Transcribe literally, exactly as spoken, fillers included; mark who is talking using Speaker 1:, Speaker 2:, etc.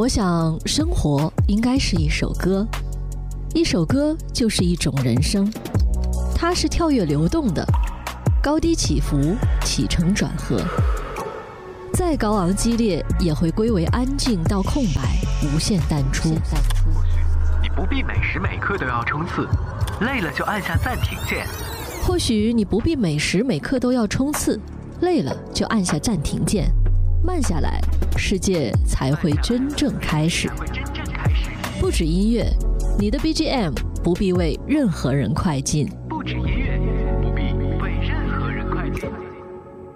Speaker 1: 我想，生活应该是一首歌，一首歌就是一种人生，它是跳跃流动的，高低起伏，起承转合，再高昂激烈，也会归为安静到空白，无限淡出。
Speaker 2: 你不必每时每刻都要冲刺，累了就按下暂停键。
Speaker 1: 或许你不必每时每刻都要冲刺，累了就按下暂停键，慢下来，世界才会真正开始。不止音乐，你的 B G M 不必为任何人快进。
Speaker 2: 不止音乐。